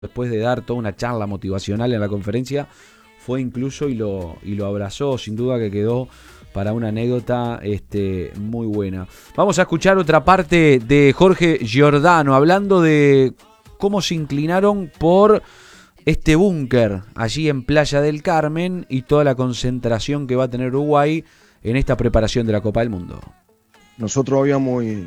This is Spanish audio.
después de dar toda una charla motivacional en la conferencia, fue incluso y lo abrazó, sin duda que quedó para una anécdota muy buena. Vamos a escuchar otra parte de Jorge Giordano, hablando de cómo se inclinaron por este búnker allí en Playa del Carmen y toda la concentración que va a tener Uruguay en esta preparación de la Copa del Mundo. Nosotros habíamos